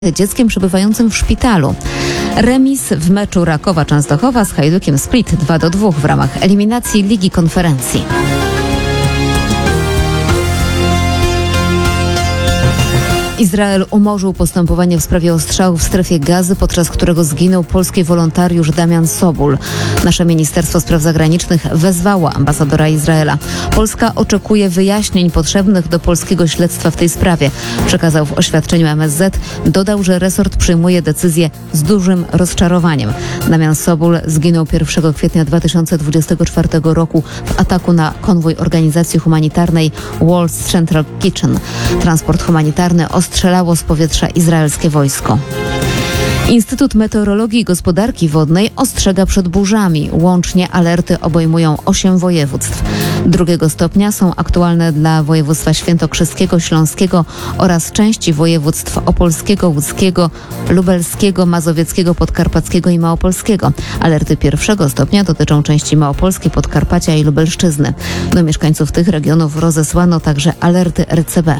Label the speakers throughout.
Speaker 1: dzieckiem przebywającym w szpitalu. Remis w meczu Rakowa Częstochowa z Hajdukiem Split 2-2 w ramach eliminacji Ligi Konferencji. Izrael umorzył postępowanie w sprawie ostrzału w strefie Gazy, podczas którego zginął polski wolontariusz Damian Sobul. Nasze Ministerstwo Spraw Zagranicznych wezwało ambasadora Izraela. Polska oczekuje wyjaśnień potrzebnych do polskiego śledztwa w tej sprawie. Przekazał w oświadczeniu MSZ. Dodał, że resort przyjmuje decyzję z dużym rozczarowaniem. Damian Sobul zginął 1 kwietnia 2024 roku w ataku na konwój organizacji humanitarnej World Central Kitchen. Transport humanitarny ostrzelało z powietrza izraelskie wojsko. Instytut Meteorologii i Gospodarki Wodnej ostrzega przed burzami. Łącznie alerty obejmują 8 województw. 2 stopnia są aktualne dla województwa świętokrzyskiego, śląskiego oraz części województw opolskiego, łódzkiego, lubelskiego, mazowieckiego, podkarpackiego i małopolskiego. Alerty 1 stopnia dotyczą części Małopolski, Podkarpacia i Lubelszczyzny. Do mieszkańców tych regionów rozesłano także alerty RCB.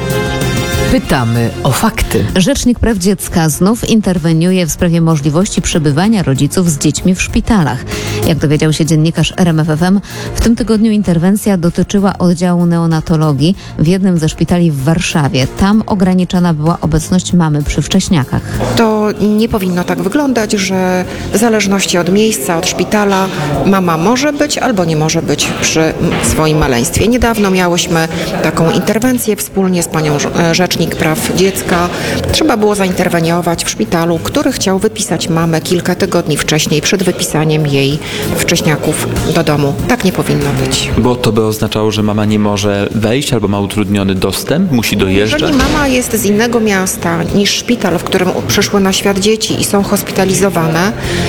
Speaker 2: Pytamy o fakty.
Speaker 1: Rzecznik Praw Dziecka znów interweniuje w sprawie możliwości przebywania rodziców z dziećmi w szpitalach. Jak dowiedział się dziennikarz RMFFM, w tym tygodniu interwencja dotyczyła oddziału neonatologii w jednym ze szpitali w Warszawie. Tam ograniczana była obecność mamy przy wcześniakach.
Speaker 3: To nie powinno tak wyglądać, że w zależności od miejsca, od szpitala mama może być albo nie może być przy swoim maleństwie. Niedawno miałyśmy taką interwencję wspólnie z panią Rzecznik Praw Dziecka. Trzeba było zainterweniować w szpitalu, który chciał wypisać mamę kilka tygodni wcześniej, przed wypisaniem jej wcześniaków do domu. Tak nie powinno być.
Speaker 4: Bo to by oznaczało, że mama nie może wejść albo ma utrudniony dostęp, musi dojeżdżać?
Speaker 3: Jeżeli mama jest z innego miasta niż szpital, w którym przyszły na świat dzieci i są hospitalizowane,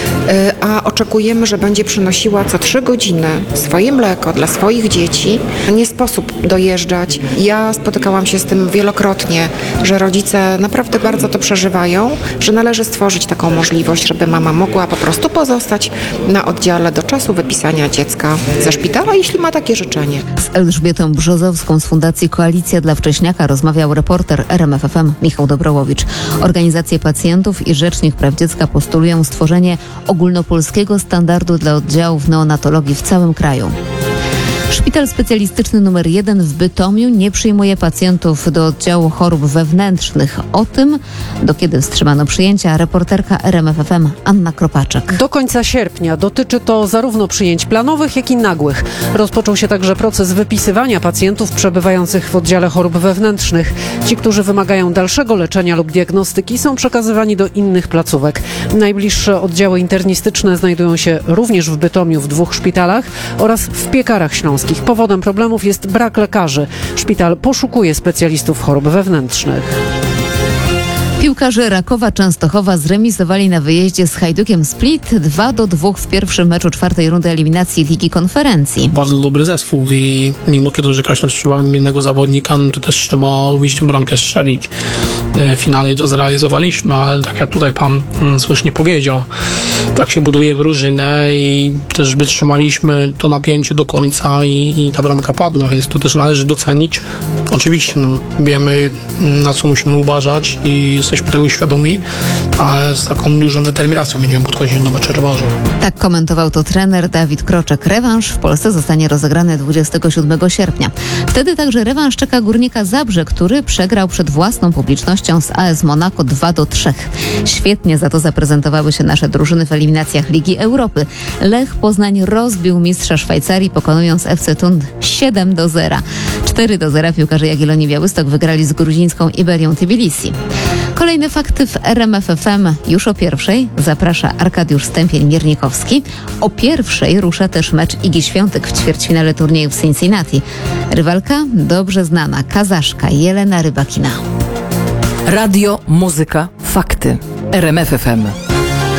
Speaker 3: a oczekujemy, że będzie przynosiła co 3 godziny swoje mleko dla swoich dzieci, nie sposób dojeżdżać. Ja spotykałam się z tym wielokrotnie, że rodzice naprawdę bardzo to przeżywają, że należy stworzyć taką możliwość, żeby mama mogła po prostu pozostać na oddziale do czasu wypisania dziecka ze szpitala, jeśli ma takie życzenie.
Speaker 1: Z Elżbietą Brzozowską z Fundacji Koalicja dla Wcześniaka rozmawiał reporter RMFFM Michał Dobrołowicz. Organizacje pacjentów i Rzecznik Praw Dziecka postulują stworzenie ogólnopolskiego standardu dla oddziałów neonatologii w całym kraju. Szpital specjalistyczny nr 1 w Bytomiu nie przyjmuje pacjentów do oddziału chorób wewnętrznych. O tym, do kiedy wstrzymano przyjęcia, reporterka RMFFM Anna Kropaczek.
Speaker 5: Do końca sierpnia dotyczy to zarówno przyjęć planowych, jak i nagłych. Rozpoczął się także proces wypisywania pacjentów przebywających w oddziale chorób wewnętrznych. Ci, którzy wymagają dalszego leczenia lub diagnostyki, są przekazywani do innych placówek. Najbliższe oddziały internistyczne znajdują się również w Bytomiu w 2 szpitalach oraz w Piekarach Śląskich. Powodem problemów jest brak lekarzy. Szpital poszukuje specjalistów chorób wewnętrznych.
Speaker 1: Piłkarze Rakowa Częstochowa zremisowali na wyjeździe z Hajdukiem Split 2-2 w pierwszym meczu 4. rundy eliminacji Ligi Konferencji.
Speaker 6: Bardzo dobry zespół i mimo kiedy rzeczywiście trzymałem jednego zawodnika, no to też trzeba lubić bramkę strzelić. W finale to zrealizowaliśmy, ale tak jak tutaj pan słusznie powiedział, tak się buduje drużynę i też wytrzymaliśmy to napięcie do końca i ta bramka padła, więc to też należy docenić. Oczywiście wiemy, na co musimy uważać i jesteśmy tego świadomi, ale z taką dużą determinacją będziemy podchodzić do meczu rewanżu.
Speaker 1: Tak komentował to trener Dawid Kroczek. Rewanż w Polsce zostanie rozegrany 27 sierpnia. Wtedy także rewanż czeka Górnika Zabrze, który przegrał przed własną publicznością z AS Monaco 2-3. Świetnie za to zaprezentowały się nasze drużyny w eliminacjach Ligi Europy. Lech Poznań rozbił mistrza Szwajcarii, pokonując FC Thun 7-0. 4-0 piłkarze Jagiellonii Białystok wygrali z gruzińską Iberią Tbilisi. Kolejne fakty w RMFFM już o 1:00 zaprasza Arkadiusz Stępień-Miernikowski. O 1:00 rusza też mecz Igi Świątek w ćwierćfinale turnieju w Cincinnati. Rywalka dobrze znana, Kazaszka Jelena Rybakina.
Speaker 2: Radio, muzyka, fakty. RMFFM.